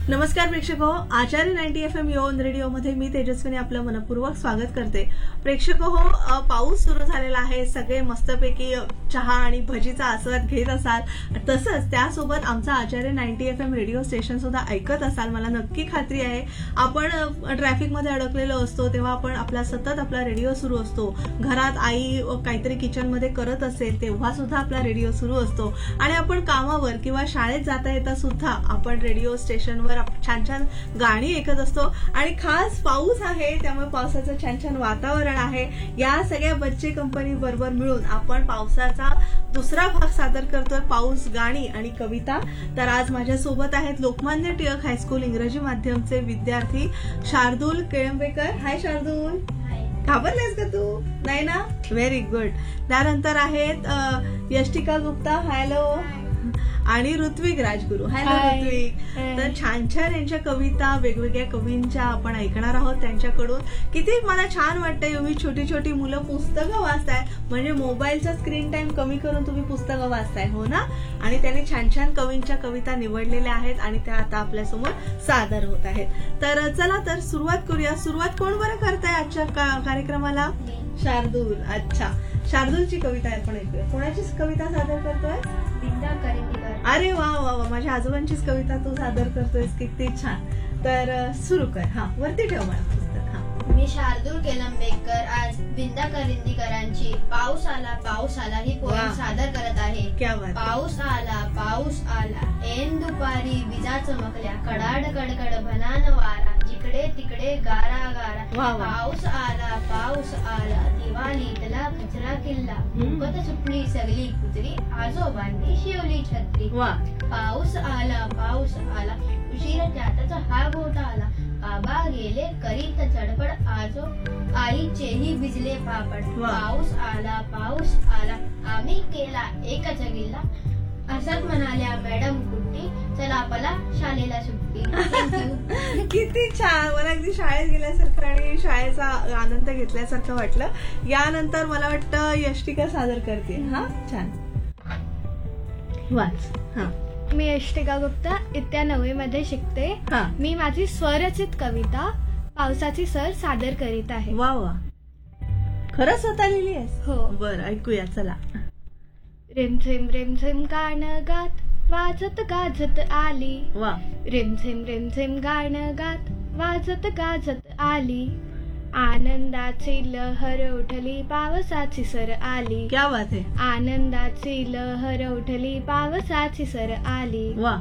नमस्कार प्रेक्षक हो, आचार्य 90 FM योन रेडिओ मध्ये मी तेजस्विनी आपलं मनपूर्वक स्वागत करते. प्रेक्षक हो, पाऊस सुरू झालेला आहे. सगळे मस्तपैकी चहा आणि भजीचा आस्वाद घेत असाल, तसंच त्यासोबत आमचा आचार्य 90 FM रेडिओ स्टेशन सुद्धा ऐकत असाल. मला नक्की खात्री आहे आपण ट्रॅफिकमध्ये अडकलेलो असतो तेव्हा आपण सतत आपला रेडिओ सुरू असतो. घरात आई काहीतरी किचनमध्ये करत असेल तेव्हा सुद्धा आपला रेडिओ सुरू असतो आणि आपण कामावर किंवा शाळेत जाता येता सुद्धा आपण रेडिओ स्टेशनवर छान छान गाणी ऐकत असतो. आणि खास पाऊस आहे त्यामुळे पावसाचं छान छान वातावरण आहे. या सगळ्या बच्चे कंपनी बरोबर मिळून आपण पावसाचा दुसरा भाग सादर करतोय, पाऊस, गाणी आणि कविता. तर आज माझ्या सोबत आहेत लोकमान्य टिळक हायस्कूल इंग्रजी माध्यमचे विद्यार्थी शार्दूल केळंबेकर. हाय शार्दूल, घाबरलेस का तू? नाही ना, व्हेरी गुड. त्यानंतर आहेत यष्टिका गुप्ता. हॅलो. आणि ऋत्विक राजगुरू. हॅलो ऋत्विक. तर छान छान यांच्या कविता वेगवेगळ्या कवींच्या आपण ऐकणार आहोत त्यांच्याकडून. किती मला छान वाटतंय, एवढी छोटी छोटी मुलं पुस्तकं वाचताय, म्हणजे मोबाईलचा स्क्रीन टाइम कमी करून तुम्ही पुस्तकं वाचताय, हो ना? आणि त्यांनी छान छान कवींच्या कविता निवडलेल्या आहेत आणि त्या आता आपल्यासमोर सादर होत आहेत. तर चला तर सुरुवात करूया. सुरुवात कोण बरं करताय आजच्या कार्यक्रमाला? शार्दूल. अच्छा, शार्दूलची कविता आपण ऐकूया. कोणाची कविता सादर करतोय? विंदा करंदीकर. अरे वा वा वा, माझ्या आजोबांचीच कविता तू सादर करतोयस, किती छान. तर सुरू कर. हा, वरती ठेव मला पुस्तक. हा. मी शार्दूल केळंबेकर आज विंदा करंदीकरांची पाऊस आला ही पोएम सादर करत आहे. क्या बात. पाऊस आला ऐन दुपारी विजा चमकल्या, कडाड कडकड भनान वारा, जिकडे तिकडे गारा गारा. पाऊस आला दिवाळीतला कचरा किल्ला, मुकत सुटली सगळी कुत्री, आजोबांनी शिवली छत्री. पाऊस आला उशीर त्यातच हा घोटाळा, बाबा गेले करीत चडपड, आईचेही भिजले पापड. पाऊस आला आम्ही केला एकच गिल्ला, असत म्हणाल्या मॅडम कुट्टी, चला पला शाळेला सुट्टी. किती छान. मला अगदी शाळेत गेल्यासारखं आणि शाळेचा आनंद घेतल्यासारखं वाटलं. यानंतर मला वाटतं यष्टिका सादर करते. हा, छान वाच. हा. मी यष्टिका गुप्ता इत्या 9वी मध्ये शिकते. मी माझी स्वरचित कविता पावसाची सर सादर करीत आहे. वा वा, खरंच स्वतः लिहिली आहेस? हो. बरं, ऐकूया चला. रिमझिम गाणं गात वाजत गाजत आली. वा. रिमझिम गाणं गात वाजत गाजत आली, आनंदाची लहर उठली पावसाची सर आली. क्या बात आहे. आनंदाची लहर उठली पावसाची सर आली. वा.